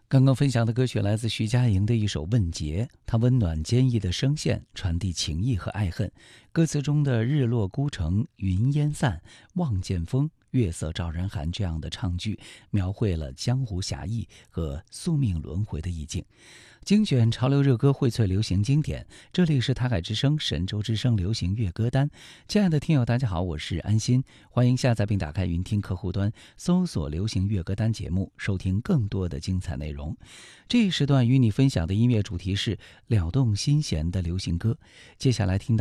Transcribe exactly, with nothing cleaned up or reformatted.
刚刚分享的歌曲来自徐佳莹的一首《问劫》，它温暖坚毅的声线传递情意和爱恨。歌词中的“日落孤城，云烟散，望见风，月色照人寒”这样的唱句，描绘了江湖侠义和宿命轮回的意境。精选潮流热歌，荟萃流行经典。这里是台海之声神州之声流行乐歌单。亲爱的听友大家好，我是安心，欢迎下载并打开云听客户端，搜索流行乐歌单节目，收听更多的精彩内容。这一时段与你分享的音乐主题是撩动心弦的流行歌。接下来听到